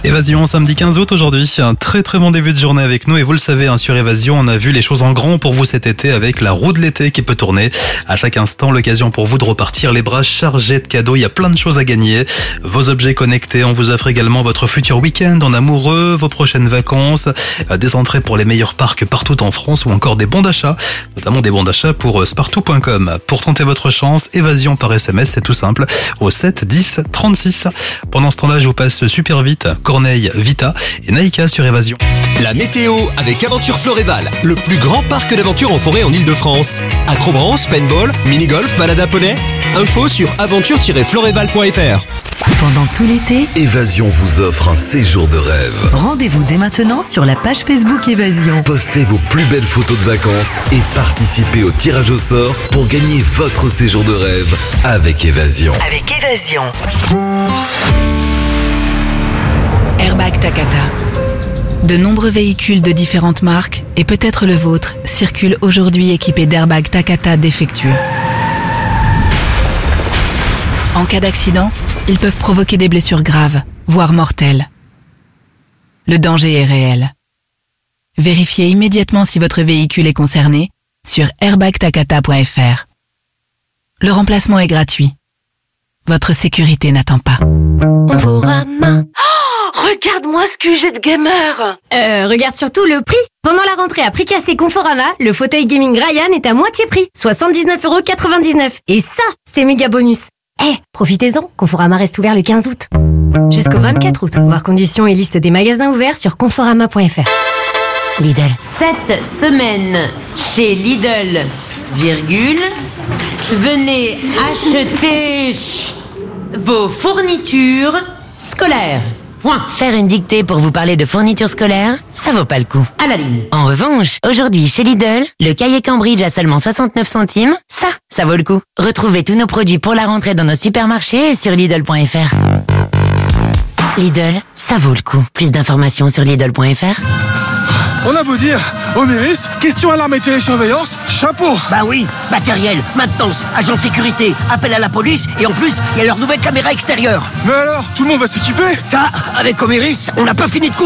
Évasion samedi 15 août aujourd'hui, un très très bon début de journée avec nous et vous le savez, sur Évasion on a vu les choses en grand pour vous cet été avec la roue de l'été qui peut tourner. À chaque instant, l'occasion pour vous de repartir les bras chargés de cadeaux, il y a plein de choses à gagner. Vos objets connectés, on vous offre également votre futur week-end en amoureux, vos prochaines vacances, des entrées pour les meilleurs parcs partout en France ou encore des bons d'achat, notamment des bons d'achat pour spartou.com. Pour tenter votre chance, Évasion par SMS, c'est tout simple, au 7 10 36. Pendant ce temps-là, je vous passe super vite Corneille, Vita et Naïka sur Évasion. La météo avec Aventure Floréval, le plus grand parc d'aventure en forêt en Ile-de-France. Acrobranche, paintball, mini-golf, balade à poney. Info sur aventure-floréval.fr. Pendant tout l'été, Évasion vous offre un séjour de rêve. rendez-vous dès maintenant sur la page Facebook Évasion. Postez vos plus belles photos de vacances et participez au tirage au sort pour gagner votre séjour de rêve avec Évasion. Avec Évasion. Airbag Takata. De nombreux véhicules de différentes marques, et peut-être le vôtre, circulent aujourd'hui équipés d'airbags Takata défectueux. En cas d'accident, ils peuvent provoquer des blessures graves, voire mortelles. Le danger est réel. Vérifiez immédiatement si votre véhicule est concerné sur airbagtakata.fr. Le remplacement est gratuit. Votre sécurité n'attend pas. Conforama. Regarde-moi ce que j'ai de gamer. Regarde surtout le prix. Pendant la rentrée à prix cassé Conforama, le fauteuil gaming Ryan est à moitié prix, 79,99 €. Et ça, c'est méga bonus. Profitez-en, Conforama reste ouvert le 15 août. Jusqu'au 24 août. Voir conditions et liste des magasins ouverts sur conforama.fr. Lidl. Cette semaine, chez Lidl, venez acheter vos fournitures scolaires. Point. Faire une dictée pour vous parler de fournitures scolaires, ça vaut pas le coup. À la ligne. En revanche, aujourd'hui chez Lidl, le cahier Cambridge à seulement 69 centimes, ça vaut le coup. Retrouvez tous nos produits pour la rentrée dans nos supermarchés et sur Lidl.fr. Lidl, ça vaut le coup. Plus d'informations sur Lidl.fr. On a beau dire, Oméris, question alarme et télésurveillance, chapeau. Bah oui, matériel, maintenance, agent de sécurité, appel à la police et en plus, il y a leur nouvelle caméra extérieure. Mais alors, tout le monde va s'équiper? Ça, avec Oméris, on n'a pas fini de